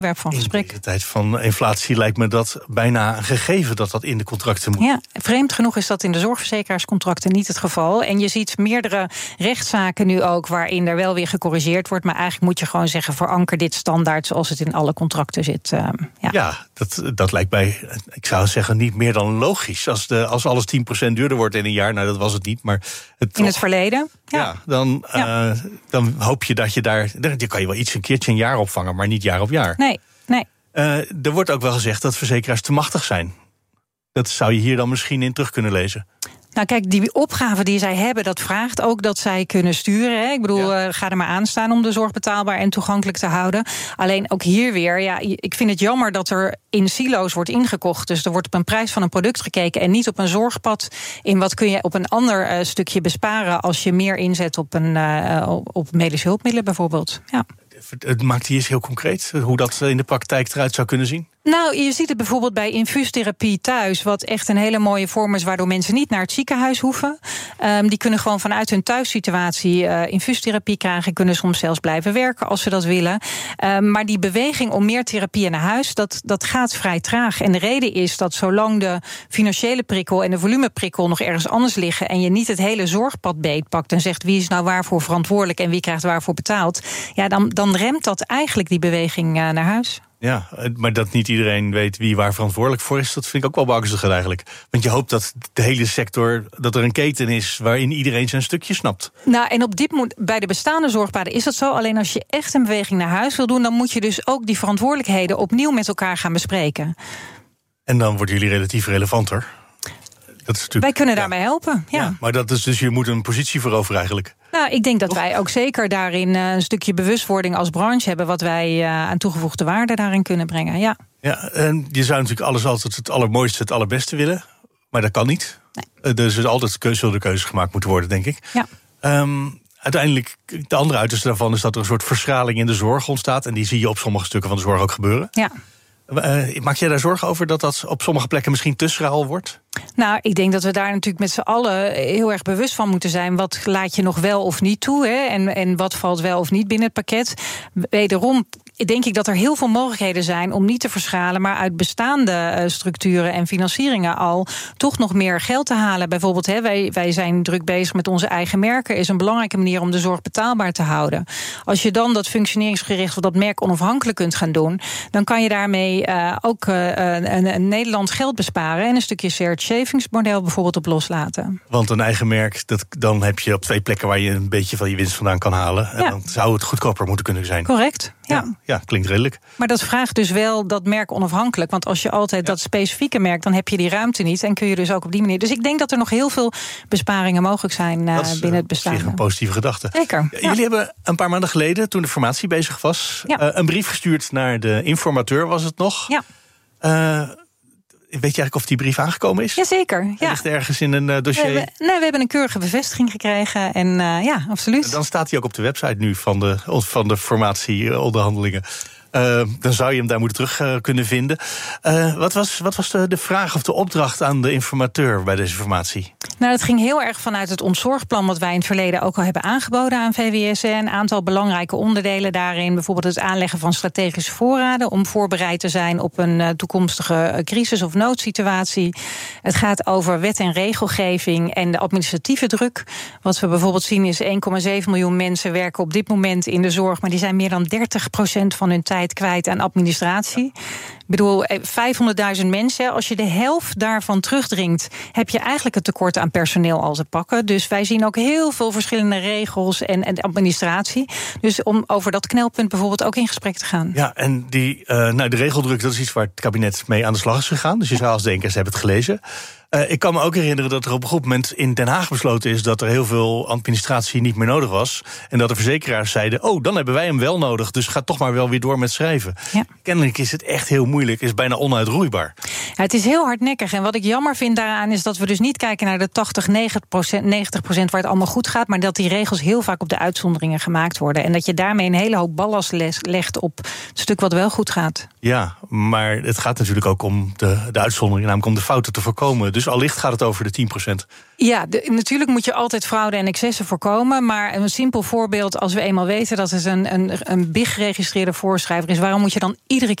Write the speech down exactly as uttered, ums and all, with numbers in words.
Van gesprek. In deze tijd van inflatie lijkt me dat bijna een gegeven dat dat in de contracten moet. Ja, vreemd genoeg is dat in de zorgverzekeraarscontracten niet het geval. En je ziet meerdere rechtszaken nu ook waarin er wel weer gecorrigeerd wordt. Maar eigenlijk moet je gewoon zeggen, veranker dit standaard zoals het in alle contracten zit. Uh, ja, ja dat, dat lijkt mij, ik zou zeggen, niet meer dan logisch. Als, de, als alles tien procent duurder wordt in een jaar, nou dat was het niet. Maar het in toch, het verleden. Ja, ja dan, ja. Uh, dan hoop je dat je daar, daar kan je wel iets een keertje een jaar opvangen, maar niet jaar op jaar. Nee. Nee. Uh, er wordt ook wel gezegd dat verzekeraars te machtig zijn. Dat zou je hier dan misschien in terug kunnen lezen. Nou kijk, die opgave die zij hebben, dat vraagt ook dat zij kunnen sturen. Hè. Ik bedoel, ja. uh, ga er maar aan staan om de zorg betaalbaar en toegankelijk te houden. Alleen ook hier weer, ja, ik vind het jammer dat er in silo's wordt ingekocht. Dus er wordt op een prijs van een product gekeken en niet op een zorgpad. In wat kun je op een ander uh, stukje besparen als je meer inzet op, een, uh, op medische hulpmiddelen bijvoorbeeld. Ja. Het maakt hier eens heel concreet hoe dat in de praktijk eruit zou kunnen zien. Nou, je ziet het bijvoorbeeld bij infuustherapie thuis, wat echt een hele mooie vorm is, waardoor mensen niet naar het ziekenhuis hoeven. Um, die kunnen gewoon vanuit hun thuissituatie uh, infuustherapie krijgen, kunnen soms zelfs blijven werken als ze dat willen. Um, maar die beweging om meer therapieën naar huis, dat, dat gaat vrij traag. En de reden is dat zolang de financiële prikkel en de volumeprikkel nog ergens anders liggen en je niet het hele zorgpad beetpakt en zegt wie is nou waarvoor verantwoordelijk en wie krijgt waarvoor betaald, ja, dan, dan remt dat eigenlijk die beweging uh, naar huis. Ja, maar dat niet iedereen weet wie waar verantwoordelijk voor is, dat vind ik ook wel beangstigend eigenlijk. Want je hoopt dat de hele sector, dat er een keten is waarin iedereen zijn stukje snapt. Nou, en op dit moment, bij de bestaande zorgpaden is dat zo. Alleen als je echt een beweging naar huis wil doen, dan moet je dus ook die verantwoordelijkheden opnieuw met elkaar gaan bespreken. En dan worden jullie relatief relevanter. Dat is Wij kunnen daarmee ja. helpen, ja. ja. Maar dat is dus, je moet een positie voorover eigenlijk. Nou, ik denk dat wij ook zeker daarin uh, een stukje bewustwording als branche hebben, wat wij uh, aan toegevoegde waarde daarin kunnen brengen, ja. Ja, en je zou natuurlijk alles altijd het allermooiste, het allerbeste willen, maar dat kan niet. Nee. Uh, dus er altijd keuze, zullen keuzes gemaakt moeten worden, denk ik. Ja. Um, uiteindelijk, de andere uiterste daarvan is dat er een soort verschraling in de zorg ontstaat, en die zie je op sommige stukken van de zorg ook gebeuren. Ja. Uh, maak jij daar zorgen over dat dat op sommige plekken misschien te schraal wordt? Nou, ik denk dat we daar natuurlijk met z'n allen heel erg bewust van moeten zijn. Wat laat je nog wel of niet toe? Hè? En, en wat valt wel of niet binnen het pakket? Wederom denk ik dat er heel veel mogelijkheden zijn om niet te verschalen, maar uit bestaande uh, structuren en financieringen al toch nog meer geld te halen. Bijvoorbeeld, hè, wij, wij zijn druk bezig met onze eigen merken. Is een belangrijke manier om de zorg betaalbaar te houden. Als je dan dat functioneringsgericht of dat merk onafhankelijk kunt gaan doen, dan kan je daarmee uh, ook uh, een, een Nederland geld besparen en een stukje shared savings model bijvoorbeeld op loslaten. Want een eigen merk, dat, dan heb je op twee plekken waar je een beetje van je winst vandaan kan halen. En ja. dan zou het goedkoper moeten kunnen zijn. Correct, ja. ja. Ja, klinkt redelijk. Maar dat vraagt dus wel dat merk onafhankelijk. Want als je altijd ja. dat specifieke merkt, dan heb je die ruimte niet. En kun je dus ook op die manier. Dus ik denk dat er nog heel veel besparingen mogelijk zijn uh, is, binnen het bestaan. Dat is een positieve gedachte. Zeker. Ja. Jullie hebben een paar maanden geleden, toen de formatie bezig was, ja. uh, een brief gestuurd naar de informateur, was het nog? Ja. Uh, Weet je eigenlijk of die brief aangekomen is? Jazeker, ja. Ligt ergens in een uh, dossier? We hebben, nee, we hebben een keurige bevestiging gekregen. En uh, ja, absoluut. Dan staat hij ook op de website nu van de, van de formatieonderhandelingen. Uh, dan zou je hem daar moeten terug uh, kunnen vinden. Uh, wat was, wat was de, de vraag of de opdracht aan de informateur bij deze formatie? Nou, dat ging heel erg vanuit het ontzorgplan wat wij in het verleden ook al hebben aangeboden aan V W S. Een aantal belangrijke onderdelen daarin. Bijvoorbeeld het aanleggen van strategische voorraden om voorbereid te zijn op een uh, toekomstige crisis- of noodsituatie. Het gaat over wet- en regelgeving en de administratieve druk. Wat we bijvoorbeeld zien is één komma zeven miljoen mensen werken op dit moment in de zorg, maar die zijn meer dan dertig procent van hun tijd kwijt aan administratie. Ik bedoel, vijfhonderdduizend mensen, als je de helft daarvan terugdringt, heb je eigenlijk het tekort aan personeel al te pakken. Dus wij zien ook heel veel verschillende regels en, en administratie. Dus om over dat knelpunt bijvoorbeeld ook in gesprek te gaan. Ja, en die, uh, nou, de regeldruk, dat is iets waar het kabinet mee aan de slag is gegaan. Dus je zou als denken, ze hebben het gelezen. Uh, ik kan me ook herinneren dat er op een goed moment in Den Haag besloten is dat er heel veel administratie niet meer nodig was. En dat de verzekeraars zeiden, oh, dan hebben wij hem wel nodig, dus ga toch maar wel weer door met schrijven. Ja. Kennelijk is het echt heel moeilijk, is bijna onuitroeibaar. Ja, het is heel hardnekkig. En wat ik jammer vind daaraan is dat we dus niet kijken naar de tachtig, negentig procent waar het allemaal goed gaat, maar dat die regels heel vaak op de uitzonderingen gemaakt worden. En dat je daarmee een hele hoop ballast legt op het stuk wat wel goed gaat. Ja, maar het gaat natuurlijk ook om de, de uitzonderingen, namelijk om de fouten te voorkomen. Dus allicht gaat het over de tien procent. Ja, de, natuurlijk moet je altijd fraude en excessen voorkomen. Maar een simpel voorbeeld, als we eenmaal weten dat het een, een, een big geregistreerde voorschrijver is, waarom moet je dan iedere